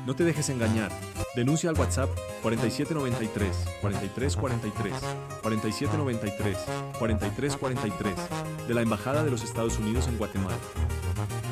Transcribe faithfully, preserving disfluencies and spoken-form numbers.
No te dejes engañar. Denuncia al WhatsApp cuarenta y siete noventa y tres, cuarenta y tres cuarenta y tres, cuarenta y siete noventa y tres, cuarenta y tres cuarenta y tres de la Embajada de los Estados Unidos en Guatemala.